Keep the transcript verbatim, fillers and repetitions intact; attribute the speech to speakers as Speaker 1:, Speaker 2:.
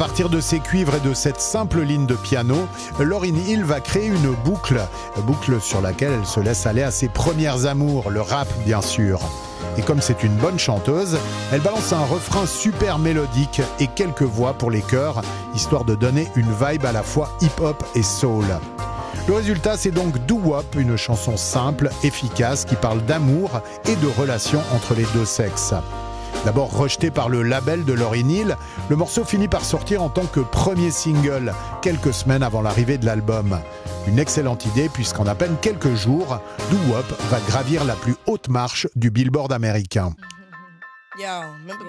Speaker 1: partir de ses cuivres et de cette simple ligne de piano, Lauryn Hill va créer une boucle, boucle sur laquelle elle se laisse aller à ses premières amours, le rap bien sûr. Et comme c'est une bonne chanteuse, elle balance un refrain super mélodique et quelques voix pour les chœurs, histoire de donner une vibe à la fois hip-hop et soul. Le résultat, c'est donc Doo Wop, une chanson simple, efficace, qui parle d'amour et de relations entre les deux sexes. D'abord rejeté par le label de Lauryn Hill, le morceau finit par sortir en tant que premier single, quelques semaines avant l'arrivée de l'album. Une excellente idée puisqu'en à peine quelques jours, Doo Wop va gravir la plus haute marche du Billboard américain.